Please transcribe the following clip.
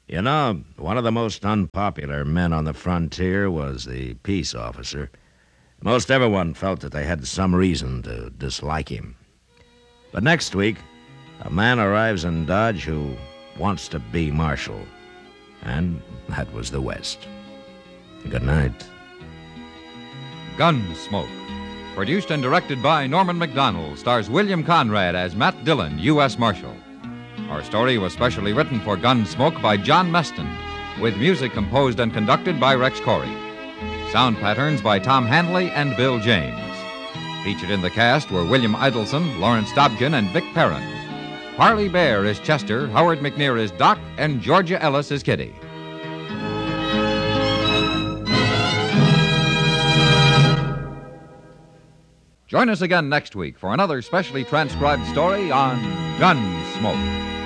You know, one of the most unpopular men on the frontier was the peace officer. Most everyone felt that they had some reason to dislike him. But next week, a man arrives in Dodge who wants to be marshal. And that was the West. Good night. Gunsmoke. Produced and directed by Norman Macdonald, stars William Conrad as Matt Dillon, U.S. Marshal. Our story was specially written for Gunsmoke by John Meston, with music composed and conducted by Rex Corey. Sound patterns by Tom Hanley and Bill James. Featured in the cast were William Idelson, Lawrence Dobkin, and Vic Perrin. Parley Bear is Chester, Howard McNear is Doc, and Georgia Ellis is Kitty. Join us again next week for another specially transcribed story on Gunsmoke.